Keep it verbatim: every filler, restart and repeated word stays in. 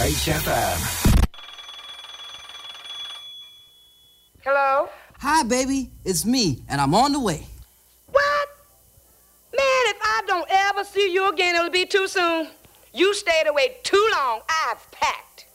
H F M. Hello? Hi, baby. It's me, and I'm on the way. What? Man, if I don't ever see you again, it'll be too soon. You stayed away too long. I've packed.